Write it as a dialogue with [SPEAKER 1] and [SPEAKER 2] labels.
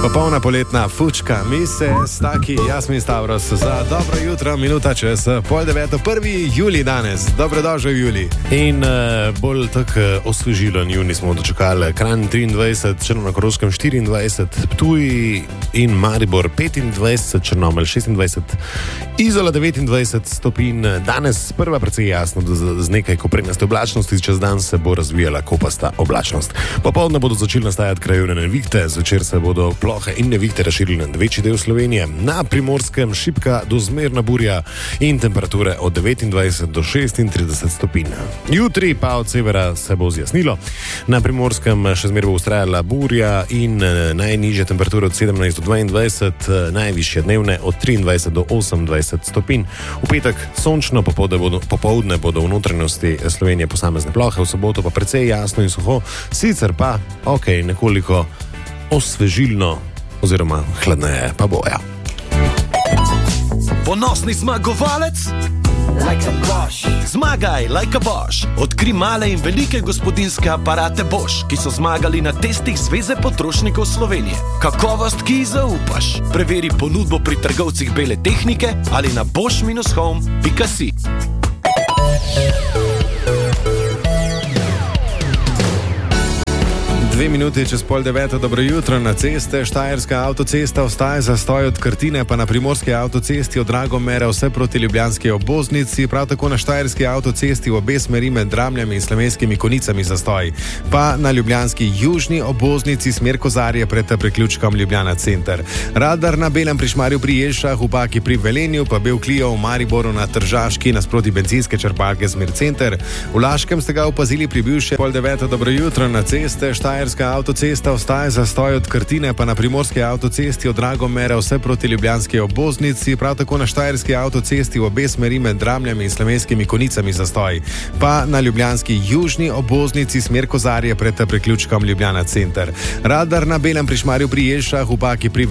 [SPEAKER 1] Popolna poletna fučka, mi se staki, Jasmin Stavros, za dobro jutro, minuta čez 8:30, 1. julij danes. Dobrodošli, Julij. In bolj tako osvežilen juni smo dočekali. Kranj 23, Črnokoroškem 24, Ptuj in Maribor 25, Črnomelj 26, Izola 29 stopinj. Danes prva precej jasno, z nekaj koprenaste oblačnosti, čez dan se bo razvijala kopasta oblačnost. Popoldne bodo začeli nastajati krajevne nevihte, zvečer se bodo plohe in nevihte razširili na večji del Slovenije. Na Primorskem šibka do zmerna burja in temperature od 29 do 36 stopinj. Jutri pa od severa se bo zjasnilo. Na Primorskem še zmeraj bo vztrajala burja in najnižje temperature od 17 do 22, najvišje dnevne od 23 do 28 stopinj. V petek sončno, popoldne bodo v notranjosti Slovenije posamezne plohe, v soboto pa precej jasno in suho, sicer pa nekoliko osvežilno oziroma hladneje pa boja.
[SPEAKER 2] Ponosni zmagovalec? Like a Bosch. Zmagaj, like a Bosch. Odkri male in velike gospodinjske aparate Bosch, ki so zmagali na testih Zveze potrošnikov Slovenije. Kakovost, ki ji zaupaš. Preveri ponudbo pri trgovcih bele tehnike ali na bosch-home.si.
[SPEAKER 1] 2 minuti čez 8:30, dobro jutro. Na ceste Štajerska avtocesta ostaja zastoj od Krtine, pa na Primorski avtocesti od Dragomera vse proti ljubljanski obvoznici, prav tako na Štajerski avtocesti v obe smeri med Dramljami in Slovenskimi Konicami zastoj, pa na ljubljanski južni obvoznici smer Kozarje pred priključkom Ljubljana center. Radar na Belem pri Šmarju pri Jelšah, v Paki pri Velenju, pa Bel Clio v Mariboru na Tržaški nasproti bencinske črpalke smer center. V Laškem ste ga opazili pri bivše 8:30, dobro jutro. Na ceste Štajerska avtocesta ostaja zastoj od Krtine, pa na Primorski avtocesti od Dragomera vse proti ljubljanski obvoznici, prav tako na Štajerski avtocesti v obe smeri med Dramljami in Slovenskimi Konicami zastoj, pa na ljubljanski južni obvoznici smer Kozarje pred priključkom Ljubljana center. Radar na Belem pri Šmarju pri Jelšah, v Paki pri